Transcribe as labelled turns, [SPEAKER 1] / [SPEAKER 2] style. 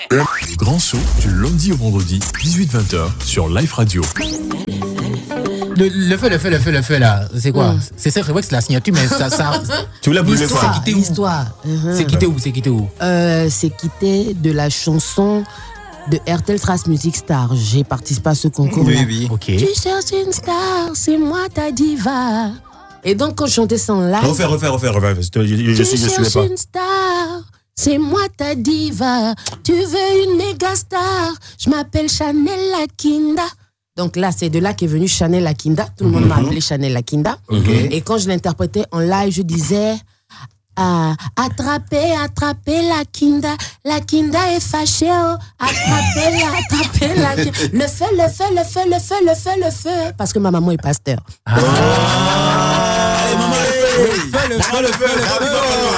[SPEAKER 1] Grand show du lundi au vendredi, 18-20h sur Life Radio.
[SPEAKER 2] Le feu là, c'est quoi? C'est ça, c'est la signature, mais ça.
[SPEAKER 3] Tu voulais brûler quoi?
[SPEAKER 2] C'est quitté où?
[SPEAKER 4] L'histoire.
[SPEAKER 2] C'est quitté où?
[SPEAKER 4] C'est quitté de la chanson de RTL Trace Music Star. J'ai participé à ce concours.
[SPEAKER 3] Oui.
[SPEAKER 2] Ok.
[SPEAKER 4] Tu cherches une star, c'est moi ta diva. Et donc quand je chantais ça en live.
[SPEAKER 3] Refaire. Je suis pas.
[SPEAKER 4] Une star, c'est moi ta diva. Tu veux une méga star? Je m'appelle Chanel Lakinda. Donc là, c'est de là qu'est venue Chanel Lakinda. Tout le monde m'a appelé Chanel Lakinda. Et quand je l'interprétais en live, je disais attrapez Lakinda. Lakinda est fâchée. Oh. Attrapez Lakinda. Le feu. Parce que ma maman est pasteur.
[SPEAKER 3] Allez, maman, le feu.